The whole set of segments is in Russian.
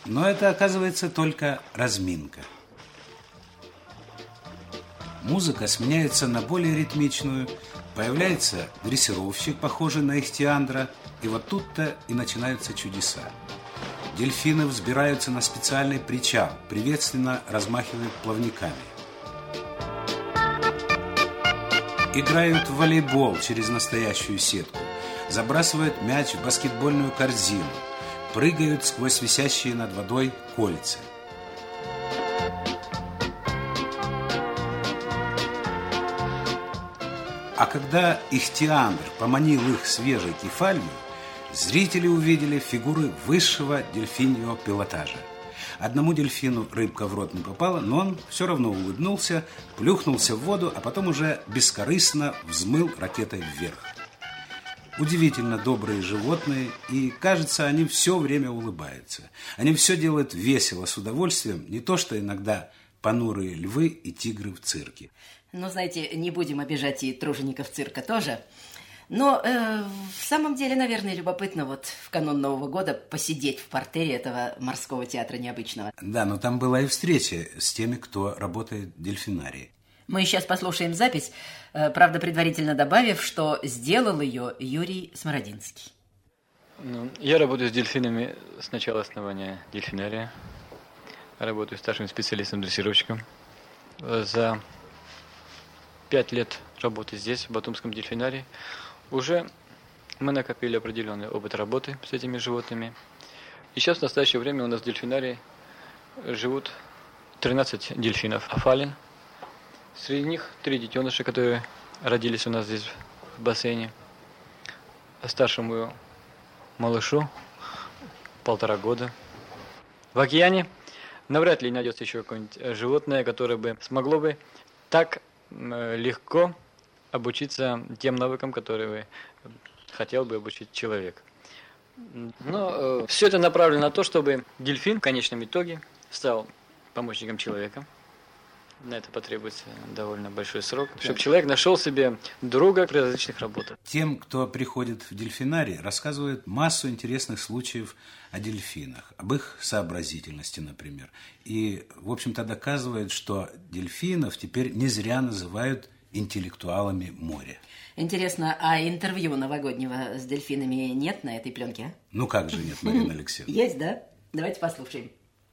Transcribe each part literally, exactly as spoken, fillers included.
Но это, оказывается, только разминка. Музыка сменяется на более ритмичную, появляется дрессировщик, похожий на ихтиандра, и вот тут-то и начинаются чудеса. Дельфины взбираются на специальный причал, приветственно размахивают плавниками. Играют в волейбол через настоящую сетку, забрасывают мяч в баскетбольную корзину, прыгают сквозь висящие над водой кольца. А когда ихтиандр поманил их свежей кефалью, зрители увидели фигуры высшего дельфиньего пилотажа. Одному дельфину рыбка в рот не попала, но он все равно улыбнулся, плюхнулся в воду, а потом уже бескорыстно взмыл ракетой вверх. Удивительно добрые животные, и, кажется, они все время улыбаются. Они все делают весело, с удовольствием, не то что иногда понурые львы и тигры в цирке. Ну, знаете, не будем обижать и тружеников цирка тоже. Но э, в самом деле, наверное, любопытно вот в канун Нового года посидеть в партере этого морского театра необычного. Да, но там была и встреча с теми, кто работает в дельфинарии. Мы сейчас послушаем запись, э, правда, предварительно добавив, что сделал ее Юрий Смородинский. Ну, я работаю с дельфинами с начала основания дельфинария. Работаю старшим специалистом-дрессировщиком. За пять лет работы здесь, в Батумском дельфинарии, уже мы накопили определенный опыт работы с этими животными. И сейчас в настоящее время у нас в дельфинарии живут тринадцать дельфинов афалин. Среди них три детеныша, которые родились у нас здесь в бассейне. А старшему малышу полтора года. В океане навряд ли найдется еще какое-нибудь животное, которое бы смогло бы так легко обучиться тем навыкам, которые хотел бы обучить человек. Но э, все это направлено на то, чтобы дельфин в конечном итоге стал помощником человека. На это потребуется довольно большой срок, да. Чтобы человек нашел себе друга при различных работах. Тем, кто приходит в дельфинарий, рассказывают массу интересных случаев о дельфинах, об их сообразительности, например. И, в общем-то, доказывают, что дельфинов теперь не зря называют интеллектуалами моря. Интересно, а интервью новогоднего с дельфинами нет на этой пленке? А? Ну как же нет, Марина Алексеевна? Есть, да? Давайте послушаем.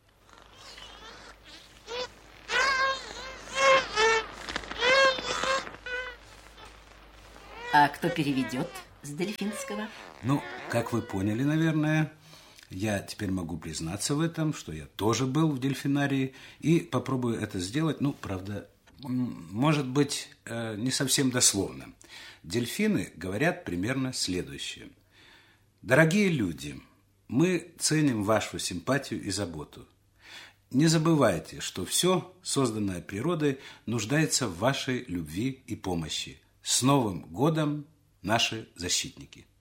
А кто переведет с дельфинского? Ну, как вы поняли, наверное, я теперь могу признаться в этом, что я тоже был в дельфинарии и попробую это сделать, ну, правда, может быть, не совсем дословно. Дельфины говорят примерно следующее. Дорогие люди, мы ценим вашу симпатию и заботу. Не забывайте, что все, созданное природой, нуждается в вашей любви и помощи. С Новым годом, наши защитники!